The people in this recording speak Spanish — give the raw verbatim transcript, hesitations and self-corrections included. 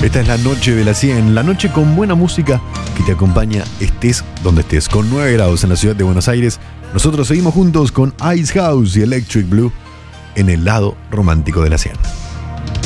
Esta es la noche de la cien, la noche con buena música que te acompaña estés donde estés. Con nueve grados en la ciudad de Buenos Aires, nosotros seguimos juntos con Ice House y Electric Blue en el lado romántico de la cien.